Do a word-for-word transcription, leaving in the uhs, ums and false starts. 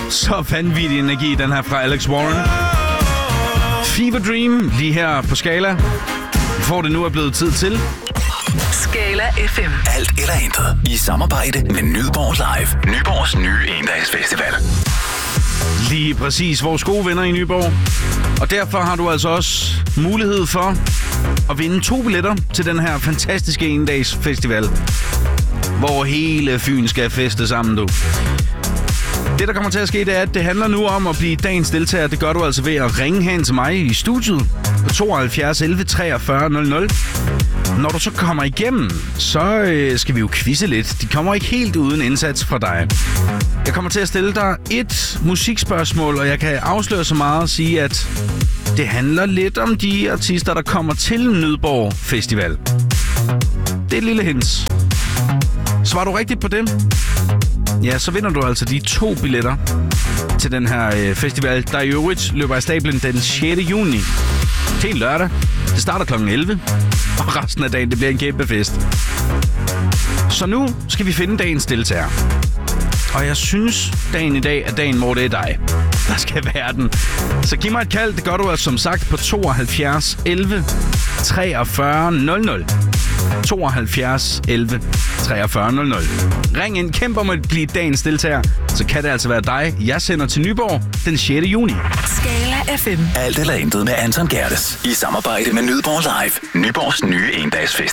Så vanvittig energi, den her fra Alex Warren. Fever Dream, lige her på Skala. Får det nu er blevet tid til. Skala F M. Alt eller intet. I samarbejde med Nyborg Live. Nyborgs nye endagsfestival. Lige præcis vores gode venner i Nyborg. Og derfor har du altså også mulighed for at vinde to billetter til den her fantastiske endagsfestival, hvor hele Fyn skal feste sammen, du. Det, der kommer til at ske, det er, at det handler nu om at blive dagens deltager. Det gør du altså ved at ringe hen til mig i studiet på tooghalvfjerds elleve treogfyrre nul nul. Når du så kommer igennem, så øh, skal vi jo quizze lidt. De kommer ikke helt uden indsats fra dig. Jeg kommer til at stille dig et musikspørgsmål, og jeg kan afsløre så meget og sige, at det handler lidt om de artister, der kommer til Nyborg Festival. Det er et lille hint. Svarer du rigtigt på det? Ja, så vinder du altså de to billetter til den her øh, festival, der i øvrigt løber af stablen den sjette juni. Til lørdag. Det starter klokken elleve, og resten af dagen, det bliver en kæmpe fest. Så nu skal vi finde dagens deltager. Og jeg synes, dagen i dag er dagen, hvor det er dig, der skal være den. Så giv mig et kald. Det gør du altså som sagt på tooghalvfjerds elleve treogfyrre nul nul. tooghalvfjerds elleve treogfyrre nul nul. Ring ind, kæmp om at blive dagens deltager, så kan det altså være dig. Jeg sender til Nyborg den sjette juni. Skala F M. Alt eller intet med Anton Gerdes. I samarbejde med Nyborg Live. Nyborgs nye endagsfestival.